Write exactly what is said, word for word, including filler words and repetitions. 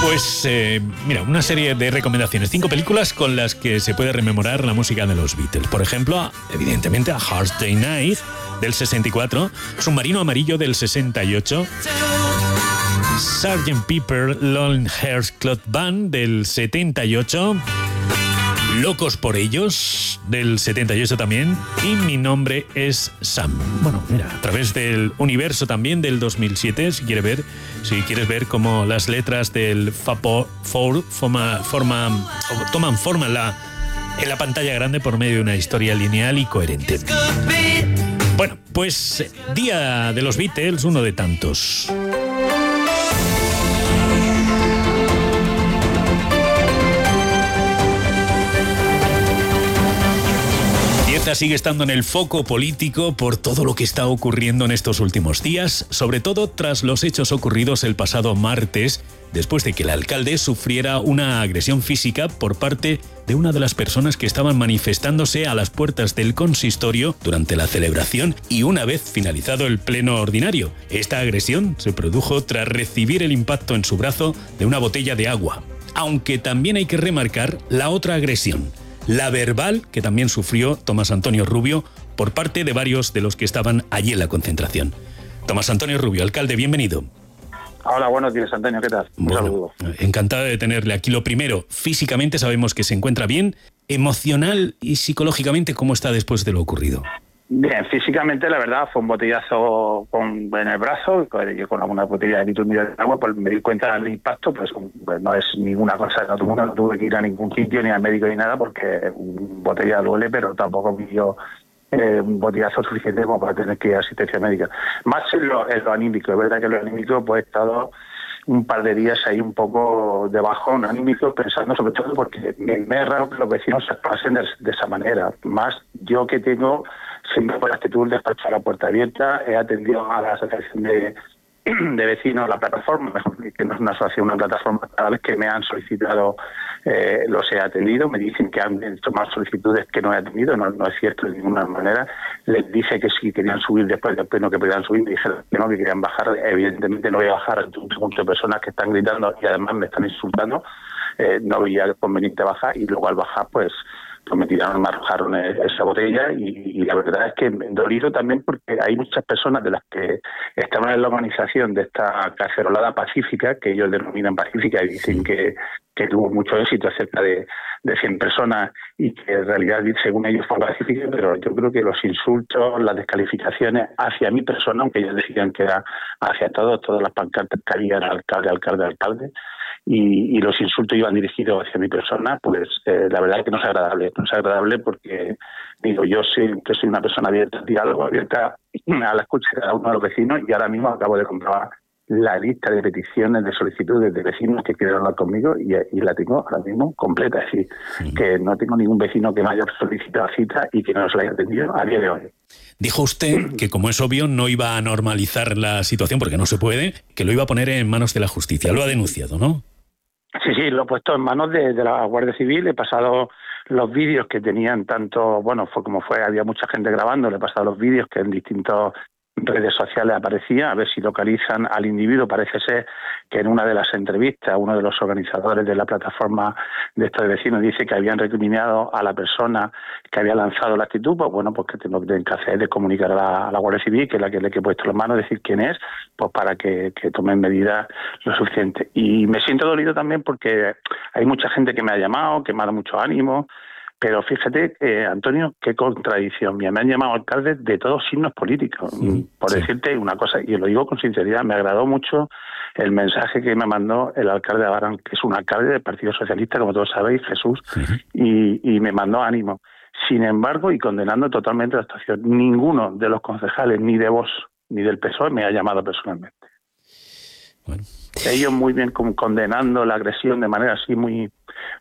Pues eh, mira, una serie de recomendaciones, cinco películas con las que se puede rememorar la música de los Beatles. Por ejemplo, evidentemente a Hard Day's Night del sesenta y cuatro, Submarino Amarillo del sesenta y ocho, sergeant Pepper Lonely Hearts Club Band del setenta y ocho, Locos por ellos del setenta y ocho también, y Mi nombre es Sam. Bueno, mira, a través del universo también del dos mil siete, si quieres ver, si quieres ver cómo las letras del Fapo Four forma, forma, toman forma en la, en la pantalla grande por medio de una historia lineal y coherente. Bueno, pues Día de los Beatles, uno de tantos. Sigue estando en el foco político por todo lo que está ocurriendo en estos últimos días, sobre todo tras los hechos ocurridos el pasado martes, después de que el alcalde sufriera una agresión física por parte de una de las personas que estaban manifestándose a las puertas del consistorio durante la celebración y una vez finalizado el pleno ordinario. Esta agresión se produjo tras recibir el impacto en su brazo de una botella de agua, aunque también hay que remarcar la otra agresión, la verbal, que también sufrió Tomás Antonio Rubio por parte de varios de los que estaban allí en la concentración. Tomás Antonio Rubio, alcalde, bienvenido. Hola, buenos días, Antonio, ¿qué tal? Un bueno, saludo. Encantado de tenerle aquí. Lo primero, físicamente sabemos que se encuentra bien, emocional y psicológicamente, ¿cómo está después de lo ocurrido? Bien, físicamente la verdad fue un botellazo con, en el brazo, yo con una botella de litro y medio de agua, pues me di cuenta del impacto, pues, pues no es ninguna cosa del otro mundo, no tuve que ir a ningún sitio, ni al médico ni nada, porque un botella duele, pero tampoco me dio eh, un botellazo suficiente como para tener que ir a asistencia médica. Más en lo, en lo anímico, es verdad que en lo anímico pues he estado un par de días ahí un poco de bajón anímico, pensando sobre todo porque me, me es raro que los vecinos se pasen de, de esa manera, más yo que tengo siempre por la actitud de despachar la puerta abierta, he atendido a la asociación de, de vecinos, la plataforma, mejor que no es una asociación, una plataforma, cada vez que me han solicitado eh, los he atendido, me dicen que han hecho más solicitudes que no he atendido, no, no es cierto de ninguna manera, les dije que si querían subir después del pleno que podían subir, me dijeron que no, que querían bajar, evidentemente no voy a bajar ante un conjunto de personas que están gritando y además me están insultando, eh, no veía conveniente bajar y luego al bajar pues pues me tiraron, me arrojaron esa botella y, y la verdad es que me dolido también porque hay muchas personas de las que estaban en la organización de esta cacerolada pacífica, que ellos denominan pacífica y dicen que, que tuvo mucho éxito, cerca de, de cien personas y que en realidad según ellos fue pacífica, pero yo creo que los insultos, las descalificaciones hacia mi persona, aunque ellos decían que era hacia todos, todas las pancartas que había era alcalde, alcalde, alcalde, Y, y los insultos iban dirigidos hacia mi persona, pues eh, la verdad es que no es agradable, no es agradable porque digo, yo soy, que soy una persona abierta al diálogo, abierta a la escucha de cada uno de los vecinos y ahora mismo acabo de comprobar la lista de peticiones, de solicitudes de vecinos que quieren hablar conmigo y, y la tengo ahora mismo completa, es decir, sí. que no tengo ningún vecino que me haya solicitado cita y que no se la haya atendido a día de hoy. Dijo usted que, como es obvio, no iba a normalizar la situación porque no se puede, que lo iba a poner en manos de la justicia. Lo ha denunciado, ¿no? Sí, sí, lo he puesto en manos de, de la Guardia Civil, he pasado los vídeos que tenían tanto, bueno, fue como fue, había mucha gente grabando, le he pasado los vídeos que en distintos redes sociales aparecía, a ver si localizan al individuo. Parece ser que en una de las entrevistas uno de los organizadores de la plataforma de estos vecinos dice que habían recriminado a la persona que había lanzado la actitud. Pues bueno, pues que tengo que hacer de comunicar a la, a la Guardia Civil, que es la que le he puesto las manos, decir quién es, pues para que, que tomen medidas lo suficiente. Y me siento dolido también porque hay mucha gente que me ha llamado, que me ha dado mucho ánimo. Pero fíjate, eh, Antonio, qué contradicción. Me han llamado alcaldes de todos signos políticos. Sí, por sí. decirte una cosa, y lo digo con sinceridad, me agradó mucho el mensaje que me mandó el alcalde de Abarán, que es un alcalde del Partido Socialista, como todos sabéis, Jesús, sí. y, y me mandó ánimo. Sin embargo, y condenando totalmente la situación, ninguno de los concejales, ni de Vox, ni del P S O E, me ha llamado personalmente. Bueno. Ellos muy bien condenando la agresión de manera así muy